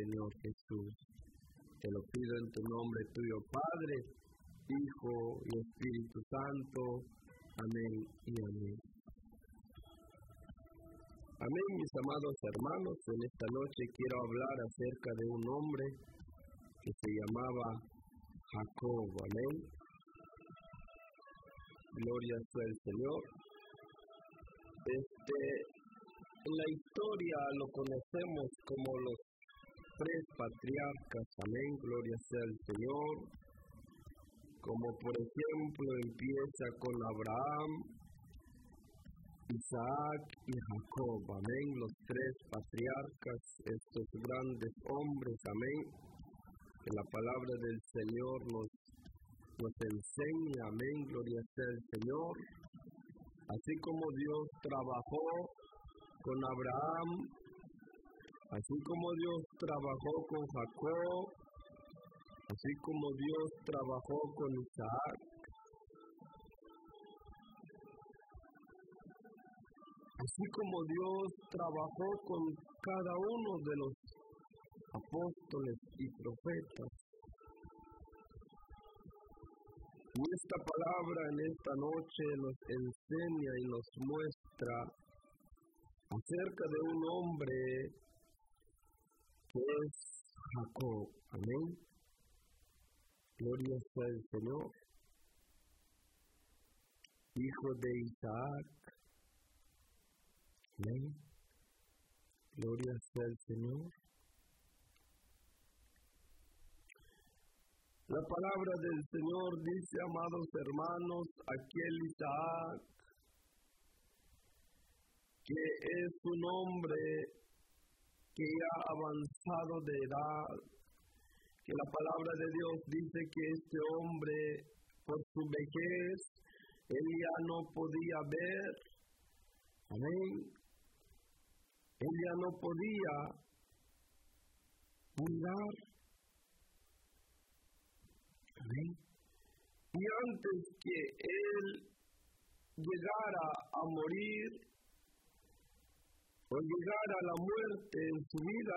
Señor Jesús. Te lo pido en tu nombre tuyo, Padre, Hijo y Espíritu Santo. Amén y amén. Amén, mis amados hermanos. En esta noche quiero hablar acerca de un hombre que se llamaba Jacob. Amén. Gloria sea el Señor. En la historia lo conocemos como los tres patriarcas. Amén. Gloria sea el Señor. Como por ejemplo empieza con Abraham, Isaac y Jacob. Amén. Los tres patriarcas, estos grandes hombres. Amén. Que la palabra del Señor nos enseña. Amén. Gloria sea el Señor. Así como Dios trabajó con Abraham, así como Dios trabajó con Jacob, así como Dios trabajó con Isaac, así como Dios trabajó con cada uno de los apóstoles y profetas. Y esta palabra en esta noche nos enseña y nos muestra acerca de un hombre que es Jacob. Amén. Gloria sea el Señor. Hijo de Isaac. Amén. Gloria sea el Señor. La palabra del Señor dice, amados hermanos, aquel Isaac, que es un hombre que ya ha avanzado de edad, que la palabra de Dios dice que este hombre, por su vejez, él ya no podía ver. Amén. Él ya no podía mirar. Amén. Y antes que él llegara a morir o llegara a la muerte en su vida,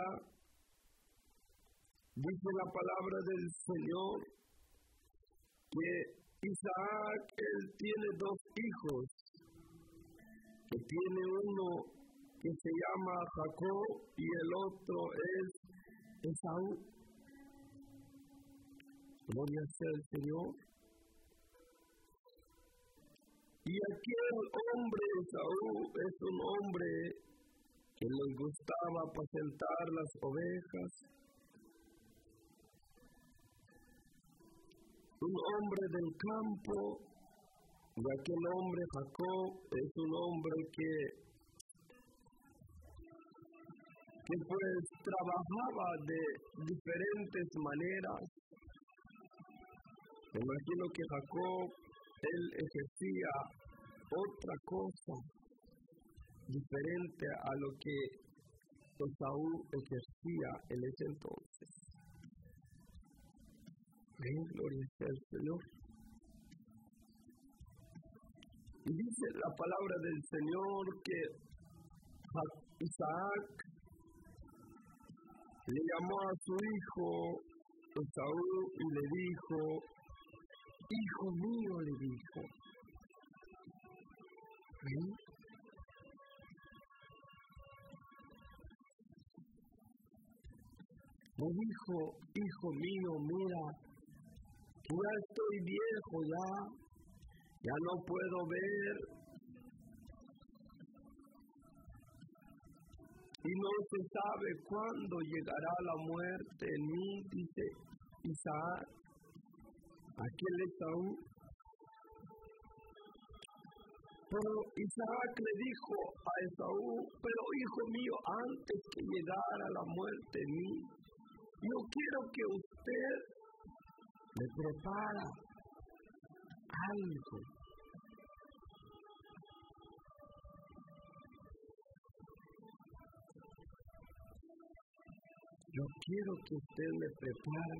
dice la palabra del Señor que Isaac, él tiene dos hijos, que tiene uno que se llama Jacob y el otro es Esaú. Gloria sea el Señor. Y aquel hombre, Esaú, es un hombre que les gustaba apacentar las ovejas. Un hombre del campo. Y aquel hombre, Jacob, es un hombre que pues trabajaba de diferentes maneras. Me imagino que Jacob, él ejercía otra cosa diferente a lo que Esaú ejercía en ese entonces. Amén, gloria sea el Señor. Y dice la palabra del Señor que Isaac le llamó a su hijo Esaú y le dijo, hijo mío, le dijo. ¿Sí? Le dijo, hijo mío, mira, ya estoy viejo ya no puedo ver. Y no se sabe cuándo llegará la muerte en mí, dice Isaac, aquel Esaú. Pero Isaac le dijo a Esaú, pero hijo mío, antes que llegara la muerte en mí, yo quiero que usted me prepara algo. Yo quiero que usted me prepare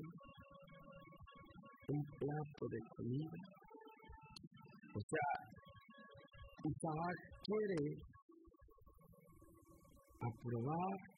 un plato de comida. O sea, Isaac quiere aprobar